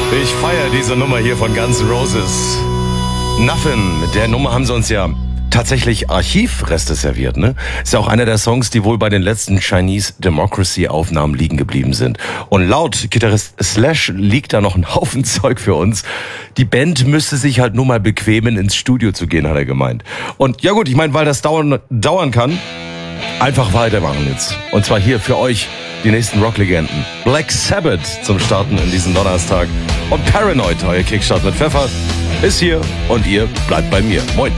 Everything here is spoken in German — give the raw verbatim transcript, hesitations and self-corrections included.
Ich feiere diese Nummer hier von Guns N' Roses. Nothing. Mit der Nummer haben sie uns ja tatsächlich Archivreste serviert, ne? Ist ja auch einer der Songs, die wohl bei den letzten Chinese Democracy Aufnahmen liegen geblieben sind. Und laut Gitarrist Slash liegt da noch ein Haufen Zeug für uns. Die Band müsste sich halt nur mal bequemen, ins Studio zu gehen, hat er gemeint. Und ja gut, ich meine, weil das dauern, dauern kann, einfach weitermachen jetzt. Und zwar hier für euch die nächsten Rocklegenden. Black Sabbath zum Starten in diesem Donnerstag. Und Paranoid, euer Kickstart mit Pfeffer, ist hier und ihr bleibt bei mir. Moin.